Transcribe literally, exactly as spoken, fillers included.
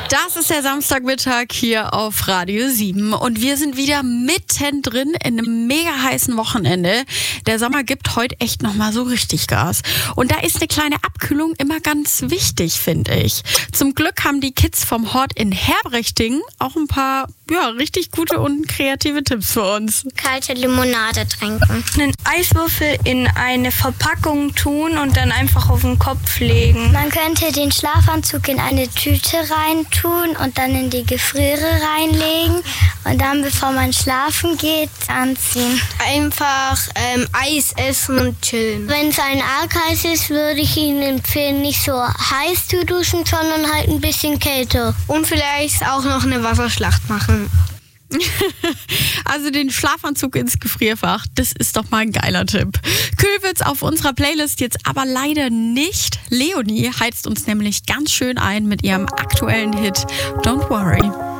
Das ist der Samstagmittag hier auf Radio sieben und wir sind wieder mittendrin in einem mega heißen Wochenende. Der Sommer gibt heute echt nochmal so richtig Gas. Und da ist eine kleine Abkühlung immer ganz wichtig, finde ich. Zum Glück haben die Kids vom Hort in Herbrichting auch ein paar ja, richtig gute und kreative Tipps für uns. Kalte Limonade trinken. Einen Eiswürfel in eine Verpackung tun und dann einfach auf den Kopf legen. Man könnte den Schlafanzug in eine Tüte reintun und dann in die Gefriere reinlegen und dann, bevor man schlafen geht, anziehen. Einfach ähm, Eis essen und chillen. Wenn es ein arg heiß ist, würde ich Ihnen empfehlen, nicht so heiß zu duschen, sondern halt ein bisschen kälter. Und vielleicht auch noch eine Wasserschlacht machen. Also den Schlafanzug ins Gefrierfach, das ist doch mal ein geiler Tipp. Kühl wird's auf unserer Playlist jetzt aber leider nicht. Leonie heizt uns nämlich ganz schön ein mit ihrem aktuellen Hit Don't Worry.